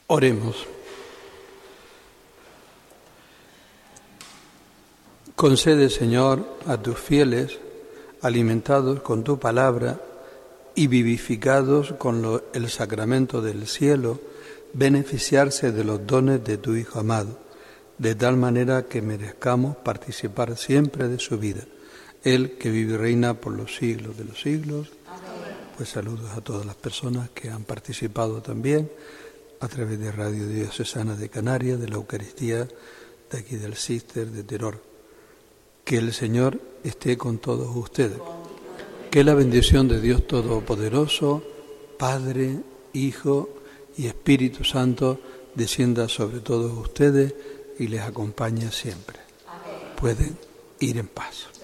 Oremos. Concede, Señor, a tus fieles, alimentados con tu palabra y vivificados con el sacramento del cielo, beneficiarse de los dones de tu Hijo amado, de tal manera que merezcamos participar siempre de su vida. Él que vive y reina por los siglos de los siglos. Amén. Pues saludos a todas las personas que han participado también a través de Radio Diocesana de Canarias, de la Eucaristía, de aquí del Cister, de Teror. Que el Señor esté con todos ustedes. Que la bendición de Dios Todopoderoso, Padre, Hijo y Espíritu Santo, descienda sobre todos ustedes y les acompañe siempre. Amén. Pueden ir en paz.